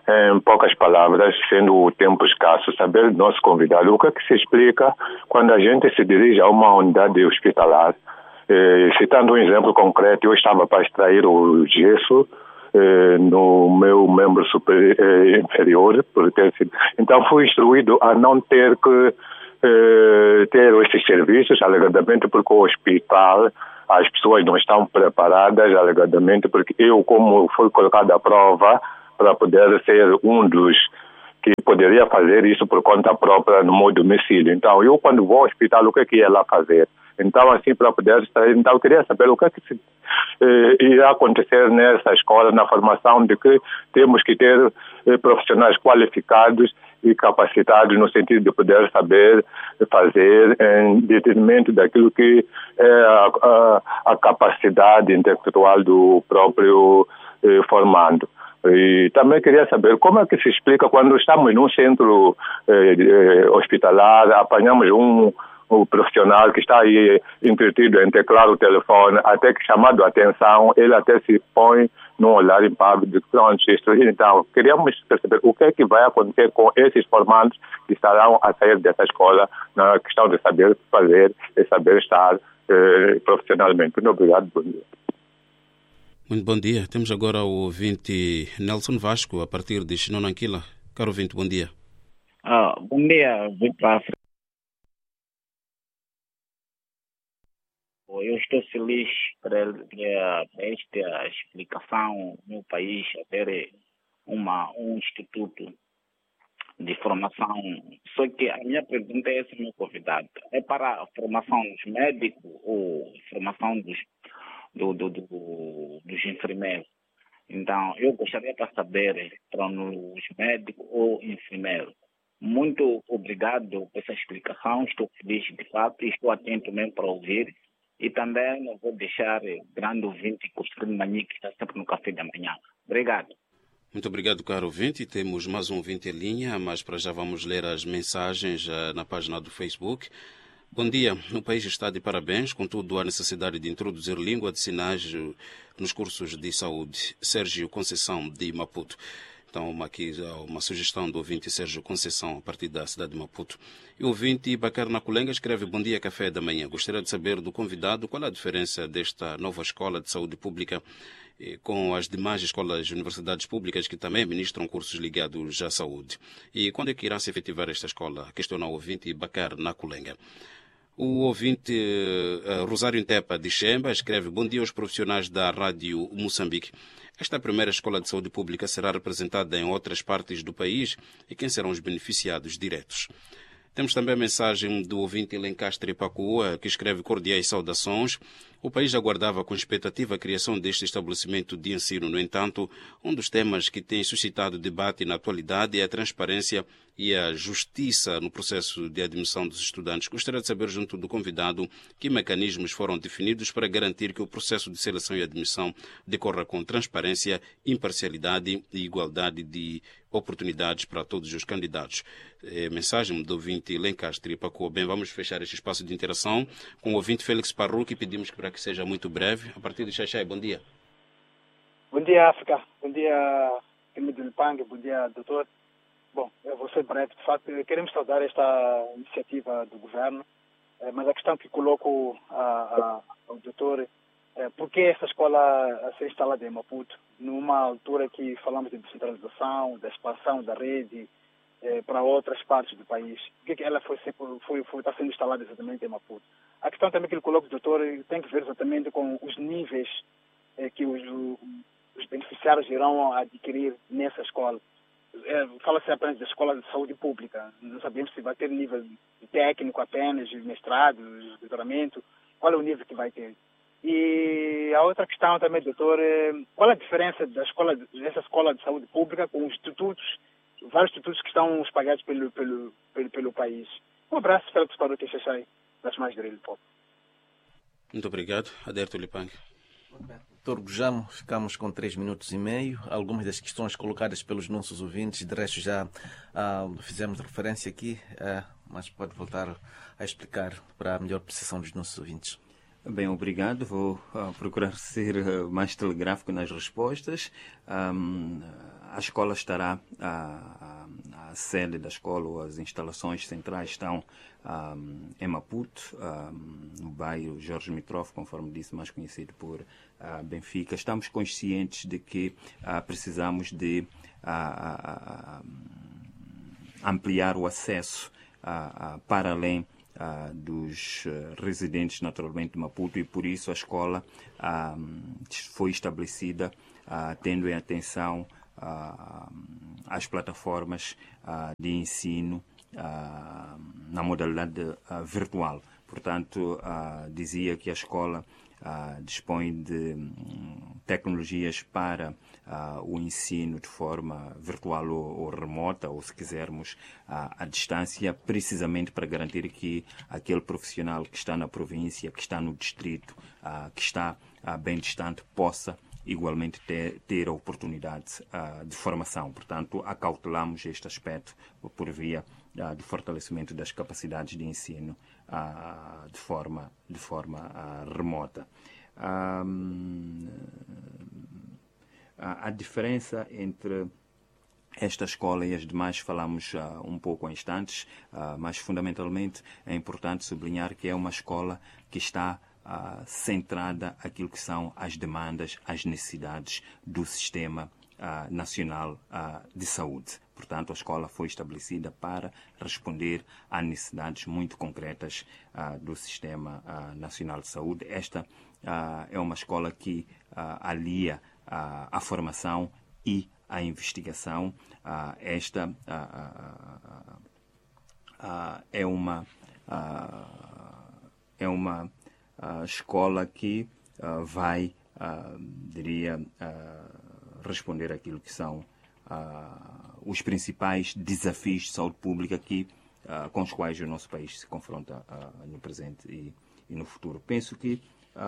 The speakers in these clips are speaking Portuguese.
em poucas palavras, sendo o tempo escasso, saber do nosso convidado o que é que se explica quando a gente se dirige a uma unidade hospitalar. Citando um exemplo concreto, eu estava para extrair o gesso no meu membro inferior, por ter sido. Então fui instruído a não ter que ter esses serviços, alegadamente porque o hospital, as pessoas não estão preparadas, alegadamente porque eu, como fui colocado à prova para poder ser um dos que poderia fazer isso por conta própria no meu domicílio. Então, eu quando vou ao hospital, o que é que ia lá fazer? Então, assim, para poder extrair, então eu queria saber o que é que irá acontecer nessa escola, na formação de que temos que ter profissionais qualificados e capacitados no sentido de poder saber fazer em detrimento daquilo que é a capacidade intelectual do próprio formando. E também queria saber como é que se explica quando estamos num centro hospitalar, apanhamos um profissional que está aí entretido em teclar o telefone, até que chamado a atenção, ele até se põe num olhar impávido de pronto. Então, queríamos perceber o que é que vai acontecer com esses formandos que estarão a sair dessa escola na questão de saber fazer e saber estar profissionalmente. Muito obrigado, bom dia. Muito bom dia. Temos agora o ouvinte Nelson Vasco, a partir de Xinonanquila. Caro ouvinte, bom dia. Bom dia, Vitor África. Eu estou feliz por esta explicação no país a ter um instituto de formação. Só que a minha pergunta é esse, meu convidado. É para a formação dos médicos ou formação dos enfermeiros? Então, eu gostaria de saber para os médicos ou enfermeiros. Muito obrigado por essa explicação. Estou feliz de fato e estou atento mesmo para ouvir. E também não vou deixar grande ouvinte construir manhã que está sempre no café da manhã. Obrigado. Muito obrigado, caro ouvinte. Temos mais um ouvinte em linha, mas para já vamos ler as mensagens na página do Facebook. Bom dia. O país está de parabéns, contudo há necessidade de introduzir língua de sinais nos cursos de saúde. Sérgio Conceição, de Maputo. Então, aqui uma sugestão do ouvinte Sérgio Conceição, a partir da cidade de Maputo. E o ouvinte Bacar Naculenga escreve: bom dia, café da manhã. Gostaria de saber do convidado qual a diferença desta nova escola de saúde pública com as demais escolas e universidades públicas que também ministram cursos ligados à saúde. E quando é que irá se efetivar esta escola? Questiona o ouvinte Bacar Naculenga. O ouvinte Rosário Intepa de Xemba escreve: bom dia aos profissionais da Rádio Moçambique. Esta primeira escola de saúde pública será representada em outras partes do país e quem serão os beneficiados diretos? Temos também a mensagem do ouvinte Lencastre Pacua, que escreve: cordiais saudações. O país aguardava com expectativa a criação deste estabelecimento de ensino. No entanto, um dos temas que tem suscitado debate na atualidade é a transparência e a justiça no processo de admissão dos estudantes. Gostaria de saber, junto do convidado, que mecanismos foram definidos para garantir que o processo de seleção e admissão decorra com transparência, imparcialidade e igualdade de oportunidades para todos os candidatos. Mensagem do ouvinte Lencastre Pacua. Bem, vamos fechar este espaço de interação com o ouvinte Félix Parruque e pedimos para que seja muito breve. A partir de Xaxai, bom dia. Bom dia, África. Bom dia, Emílio Lipang. Bom dia, doutor. Bom, eu vou ser breve. De facto, queremos saudar esta iniciativa do governo, mas a questão que coloco ao doutor é por que essa escola a ser instalada em Maputo, numa altura que falamos de descentralização, da expansão da rede para outras partes do país? Por que ela está sendo instalada exatamente em Maputo? A questão também que ele coloca, doutor, tem que ver exatamente com os níveis que os beneficiários irão adquirir nessa escola. Fala-se apenas da escola de saúde pública. Não sabemos se vai ter nível técnico apenas, mestrado, doutoramento. Qual é o nível que vai ter? E a outra questão também, doutor, qual a diferença dessa escola de saúde pública com os institutos, vários institutos que estão espalhados pelo país? Um abraço, Félix para o Queixachai, das mais dele, povo. Muito obrigado. Aderto Lipang. Doutor Gujamo, ficamos com 3 minutos e meio. Algumas das questões colocadas pelos nossos ouvintes, de resto já fizemos referência aqui, mas pode voltar a explicar para a melhor precisão dos nossos ouvintes. Bem, obrigado. Vou procurar ser mais telegráfico nas respostas. A escola estará, a sede da escola ou as instalações centrais estão em Maputo, no bairro Jorge Mitroff, conforme disse, mais conhecido por Benfica. Estamos conscientes de que precisamos de ampliar o acesso para além dos residentes naturalmente de Maputo, e por isso a escola foi estabelecida tendo em atenção as plataformas de ensino na modalidade virtual. Portanto, dizia que a escola dispõe de tecnologias para o ensino de forma virtual ou remota, ou se quisermos à distância, precisamente para garantir que aquele profissional que está na província, que está no distrito, que está bem distante, possa igualmente ter a oportunidade de formação. Portanto, acautelamos este aspecto por via de fortalecimento das capacidades de ensino de forma remota. A diferença entre esta escola e as demais falamos um pouco há instantes, mas fundamentalmente é importante sublinhar que é uma escola que está centrada naquilo que são as demandas, as necessidades do Sistema Nacional de Saúde. Portanto, a escola foi estabelecida para responder a necessidades muito concretas do Sistema Nacional de Saúde. Esta é uma escola que alia a formação e a investigação. Esta é uma escola que vai, responder àquilo que são os principais desafios de saúde pública com os quais o nosso país se confronta no presente e no futuro. Penso que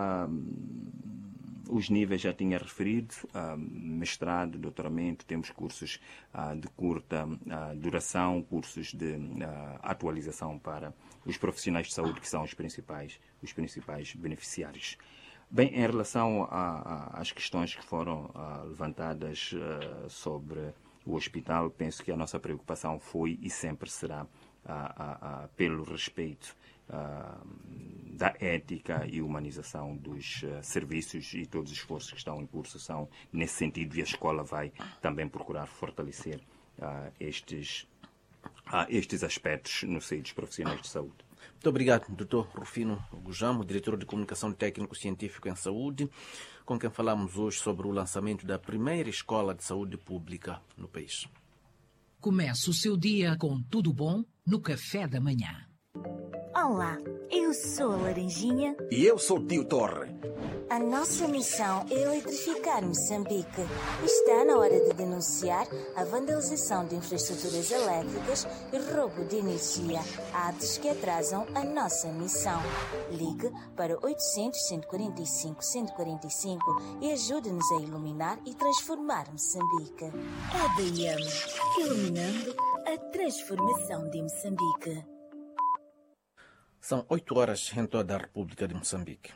os níveis já tinha referido, mestrado, doutoramento, temos cursos de curta duração, cursos de atualização para os profissionais de saúde, que são os principais beneficiários. Bem, em relação às questões que foram levantadas sobre o hospital, penso que a nossa preocupação foi e sempre será pelo respeito da ética e humanização dos serviços, e todos os esforços que estão em curso são nesse sentido, e a escola vai também procurar fortalecer estes aspectos no seio dos profissionais de saúde. Muito obrigado, Dr. Rufino Gujamo, diretor de Comunicação Técnico-Científico em Saúde, com quem falamos hoje sobre o lançamento da primeira escola de saúde pública no país. Comece o seu dia com tudo bom no café da manhã. Olá, eu sou a Laranjinha. E eu sou o Tio Torre. A nossa missão é eletrificar Moçambique. Está na hora de denunciar a vandalização de infraestruturas elétricas e roubo de energia, atos que atrasam a nossa missão. Ligue para 800-145-145 e ajude-nos a iluminar e transformar Moçambique. EDM, iluminando a transformação de Moçambique. São 8 horas em toda a República de Moçambique.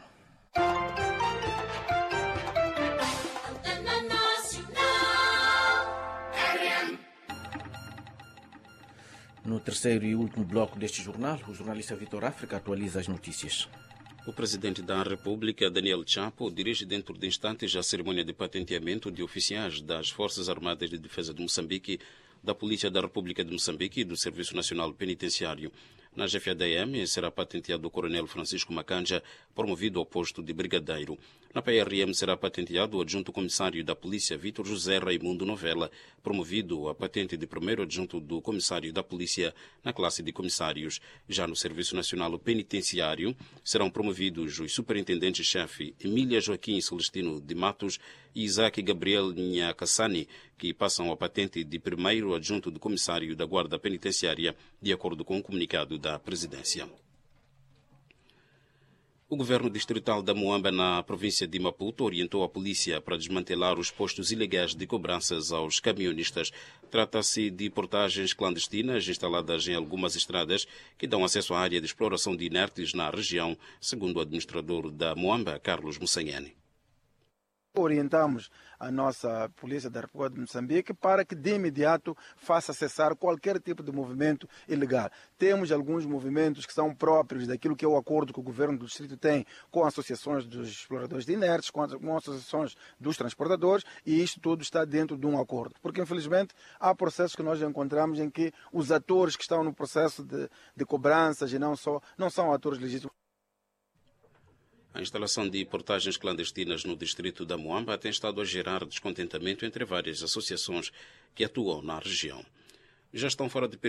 No terceiro e último bloco deste jornal, o jornalista Vitor África atualiza as notícias. O presidente da República, Daniel Chapo, dirige dentro de instantes a cerimônia de patenteamento de oficiais das Forças Armadas de Defesa de Moçambique, da Polícia da República de Moçambique e do Serviço Nacional Penitenciário. Na GFADM será patenteado o coronel Francisco Macanja, promovido ao posto de brigadeiro. Na PRM será patenteado o adjunto comissário da Polícia, Vítor José Raimundo Novella, promovido a patente de primeiro adjunto do comissário da Polícia na classe de comissários. Já no Serviço Nacional Penitenciário serão promovidos os superintendentes-chefe Emília Joaquim Celestino de Matos e Isaac Gabriel Nhacassani, que passam a patente de primeiro adjunto do comissário da Guarda Penitenciária, de acordo com o comunicado da Presidência. O governo distrital da Moamba, na província de Maputo, orientou a polícia para desmantelar os postos ilegais de cobranças aos camionistas. Trata-se de portagens clandestinas instaladas em algumas estradas que dão acesso à área de exploração de inertes na região, segundo o administrador da Moamba, Carlos Mussanhani. Orientamos a nossa Polícia da República de Moçambique para que de imediato faça cessar qualquer tipo de movimento ilegal. Temos alguns movimentos que são próprios daquilo que é o acordo que o governo do distrito tem com associações dos exploradores de inertes, com associações dos transportadores, e isto tudo está dentro de um acordo. Porque, infelizmente, há processos que nós encontramos em que os atores que estão no processo de cobranças e não são atores legítimos. A instalação de portagens clandestinas no distrito da Moamba tem estado a gerar descontentamento entre várias associações que atuam na região. Já estão fora de período